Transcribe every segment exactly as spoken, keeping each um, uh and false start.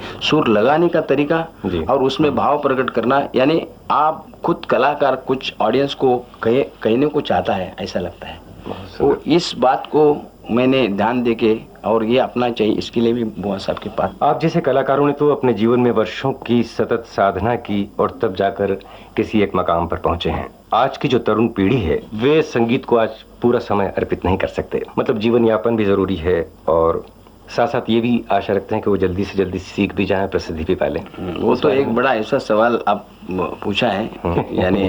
सुर लगाने का तरीका और उसमें भाव प्रकट करना, यानी आप खुद कलाकार कुछ ऑडियंस को कहे कहने को चाहता है, ऐसा लगता है। तो इस बात को मैंने ध्यान देके और ये अपना चाहिए, इसके लिए भी बुआ साहब के पास। आप जैसे कलाकारों ने तो अपने जीवन में वर्षों की सतत साधना की और तब जाकर किसी एक मकाम पर पहुंचे हैं। आज की जो तरुण पीढ़ी है वे संगीत को आज पूरा समय अर्पित नहीं कर सकते, मतलब जीवन यापन भी जरूरी है और साथ साथ ये भी आशा रखते हैं कि वो जल्दी से जल्दी सीख भी जाएं, प्रसिद्धि भी पालें। वो तो एक बड़ा ऐसा सवाल आप पूछा है, यानी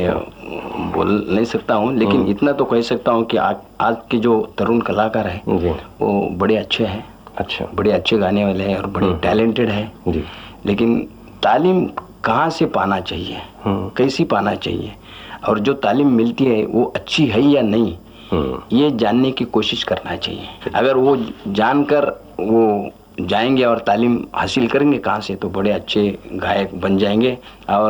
बोल नहीं सकता हूँ, लेकिन इतना तो कह सकता हूँ कि आज आज के जो तरुण कलाकार हैं वो बड़े अच्छे हैं, अच्छा बड़े अच्छे गाने वाले हैं और बड़े टैलेंटेड हैं जी। लेकिन तालीम कहाँ से पाना चाहिए, कैसी पाना चाहिए, और जो तालीम मिलती है वो अच्छी है या नहीं, ये जानने की कोशिश करना चाहिए। अगर वो जानकर वो जाएंगे और तालीम हासिल करेंगे कहाँ से, तो बड़े अच्छे गायक बन जाएंगे और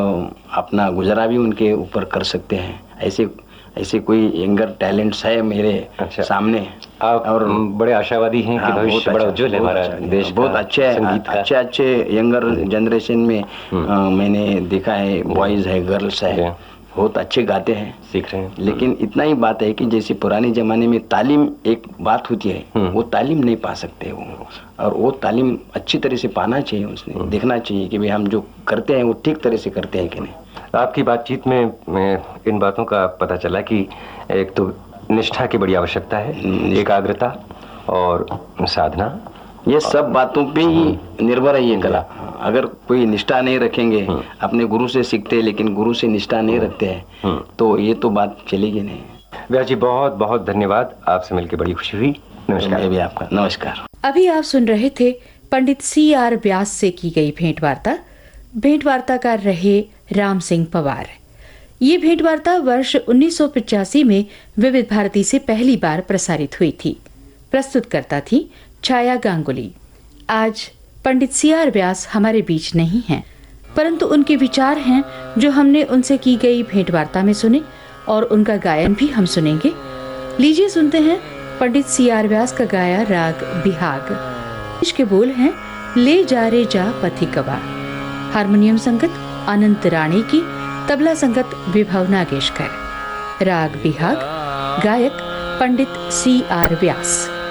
अपना गुजारा भी उनके ऊपर कर सकते हैं। ऐसे ऐसे कोई यंगर टैलेंट्स है मेरे अच्छा। सामने आप और बड़े आशावादी हैं कि भविष्य बड़ा उज्जवल है हमारा देश का। बहुत अच्छे अच्छे अच्छे यंगर जनरेशन में आ, मैंने देखा है, बॉयज है, गर्ल्स है, बहुत अच्छे गाते हैं, सीख रहे हैं। लेकिन इतना ही बात है कि जैसे पुराने जमाने में तालीम एक बात होती है, वो तालीम नहीं पा सकते वो, और वो तालीम अच्छी तरह से पाना चाहिए। उसने देखना चाहिए कि भाई हम जो करते हैं वो ठीक तरह से करते हैं कि नहीं। आपकी बातचीत में इन बातों का पता चला कि एक तो निष्ठा की बड़ी आवश्यकता है, एकाग्रता और साधना, ये सब बातों पे ही निर्भर है ये कला। अगर कोई निष्ठा नहीं रखेंगे, अपने गुरु से सीखते हैं लेकिन गुरु से निष्ठा नहीं रखते हैं, तो ये तो बात चलेगी नहीं। व्यास जी बहुत बहुत धन्यवाद, आपसे मिलकर बड़ी खुशी हुई। नमस्कार। भी आपका नमस्कार। अभी आप सुन रहे थे पंडित सी आर व्यास से की गई भेंट वार्ता। भेंट वार्ताकार रहे राम सिंह पवार। ये भेंट वार्ता वर्ष उन्नीस सौ पिचासी में विविध भारती से पहली बार प्रसारित हुई थी। प्रस्तुतकर्ता थी छाया गांगुली। आज पंडित सी आर व्यास हमारे बीच नहीं हैं, परंतु उनके विचार हैं जो हमने उनसे की गई भेंट वार्ता में सुने, और उनका गायन भी हम सुनेंगे। लीजिए सुनते हैं पंडित सी आर व्यास का गाया राग बिहाग। इसके बोल हैं ले जा रे जा पथिकवा। हारमोनियम संगत अनंत राणे की, तबला संगत विभव नागेशकर। राग बिहाग, गायक पंडित सी आर व्यास।